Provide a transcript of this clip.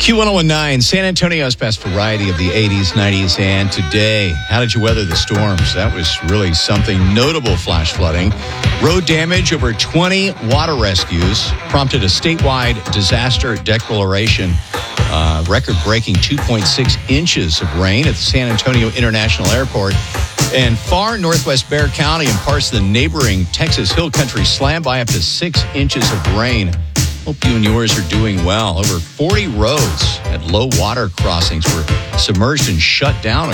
Q1019, San Antonio's best variety of the 80s, 90s, and today. How did you weather the storms? That was really something. Notable flash flooding. Road damage, over 20 water rescues, prompted a statewide disaster declaration. Record-breaking 2.6 inches of rain at the San Antonio International Airport. And far northwest Bexar County and parts of the neighboring Texas Hill Country slammed by up to 6 inches of rain. Hope you and yours are doing well. Over 40 roads at low water crossings were submerged and shut down